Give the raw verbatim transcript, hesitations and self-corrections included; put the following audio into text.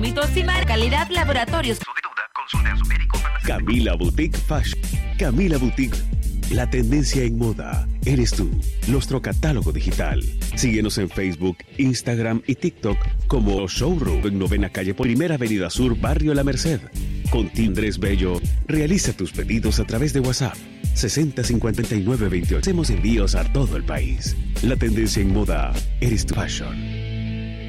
Vómitos y mar. Calidad Laboratorios. Consulte a su médico. Camila Boutique Fashion. Camila Boutique. La tendencia en moda eres tú. Nuestro catálogo digital. Síguenos en Facebook, Instagram y TikTok como Showroom en Novena Calle Primera Avenida Sur, Barrio La Merced. Con Tindres Bello, realiza tus pedidos a través de WhatsApp sesenta cincuenta y nueve veintiocho. Hacemos envíos a todo el país. La tendencia en moda eres tu fashion.